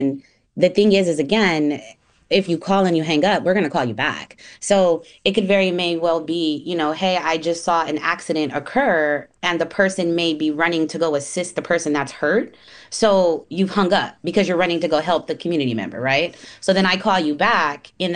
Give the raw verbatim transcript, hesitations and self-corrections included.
The thing is, is again, if you call and you hang up, we're going to call you back. So it could very may well be, you know, hey, I just saw an accident occur and the person may be running to go assist the person that's hurt. So you've hung up because you're running to go help the community member, right? So then I call you back in